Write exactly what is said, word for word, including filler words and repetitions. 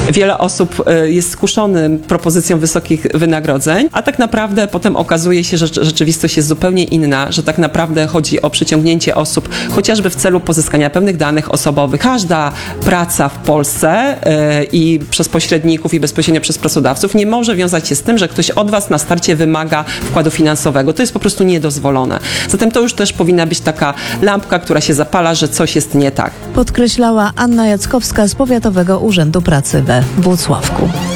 Wiele osób y, jest skuszonym propozycją wysokich wynagrodzeń, a tak naprawdę potem okazuje się, że rzeczywistość jest zupełnie inna, że tak naprawdę chodzi o przyciągnięcie osób, chociażby w celu pozyskania pewnych danych osobowych. Każda praca w Polsce y, i przez pośredników i bezpośrednio przez pracodawców nie może wiązać się z tym, że ktoś od was na starcie wymaga wkładu finansowego. To jest po prostu niedozwolone. Zatem to już też powinna być taka lampka, która się zapala, że coś jest nie tak. Podkreślała Anna Jackowska z Powiatowego Urzędu Pracy we Włocławku.